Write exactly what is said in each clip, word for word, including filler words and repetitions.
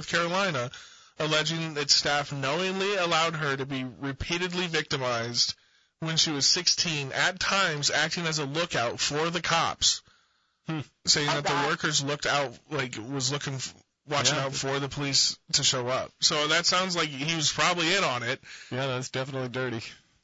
North Carolina, alleging that staff knowingly allowed her to be repeatedly victimized when she was sixteen, at times acting as a lookout for the cops, hmm. saying that the workers looked out, like, was looking, watching yeah. out for the police to show up. So that sounds like he was probably in on it. Yeah, that's definitely dirty.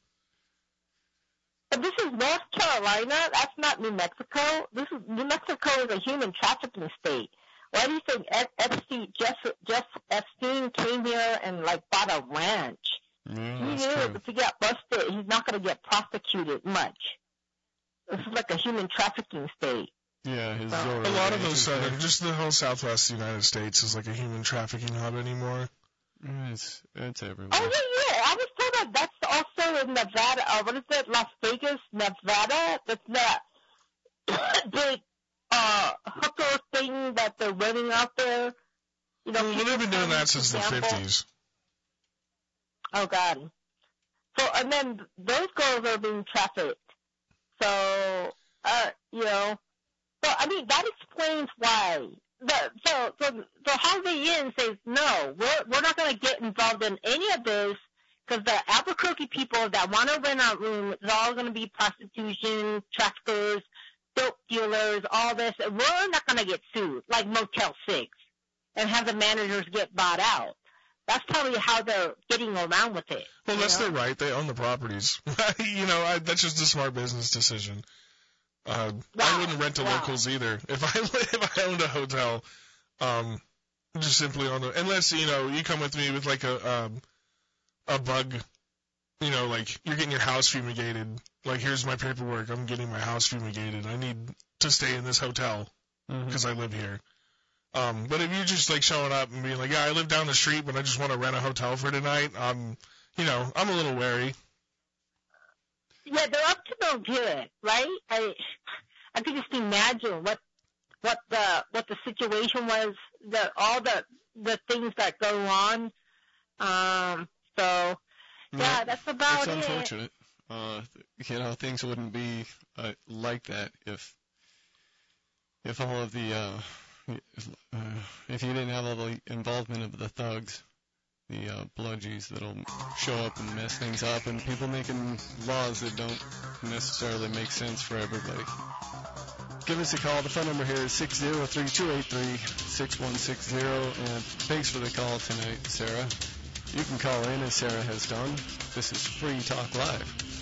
But this is North Carolina. That's not New Mexico. This is New Mexico is a human trafficking state. Why do you think Epstein, Jeff, Jeff Epstein came here and like bought a ranch? Yeah, he that's knew true. if he got busted, he's not going to get prosecuted much. This is like a human trafficking state. Yeah, his so, a lot of those southern, just the whole Southwest United States is like a human trafficking hub anymore. It's it's everywhere. Oh yeah, yeah. I was told that that's also in Nevada. Uh, what is it? Las Vegas, Nevada. That's that big uh, hooker thing that they're running out there. You know, well, they've been doing that since the fifties. Oh God. So and then those girls are being trafficked. So uh, you know, so I mean that explains why. The, so, so, so Holiday Inn says, no, we're, we're not going to get involved in any of this because the Albuquerque people that want to rent out rooms is all going to be prostitution, traffickers, dope dealers, all this. And we're not going to get sued like Motel six and have the managers get bought out. That's probably how they're getting around with it. Well, that's know? their right. They own the properties. you know, I, that's just a smart business decision. Uh, wow. I wouldn't rent to wow. locals either. If I if I owned a hotel, um, just simply on the unless you know you come with me with like a um, a bug, you know, like you're getting your house fumigated. Like here's my paperwork. I'm getting my house fumigated. I need to stay in this hotel because mm-hmm. I live here. Um, but if you're just like showing up and being like, yeah, I live down the street, but I just want to rent a hotel for tonight, um, you know, I'm a little wary. Yeah, they're up to no good, right? I I could just imagine what what the what the situation was, the all the the things that go on. Um, so yeah, that's about it. It's it. unfortunate. Uh, you know, things wouldn't be uh, like that if if all of the uh, uh, if you didn't have all the involvement of the thugs. The uh, bludgies that'll show up and mess things up, and people making laws that don't necessarily make sense for everybody. Give us a call. The phone number here is six zero three, two eight three, six one six zero, and thanks for the call tonight, Sarah. You can call in as Sarah has done. This is Free Talk Live.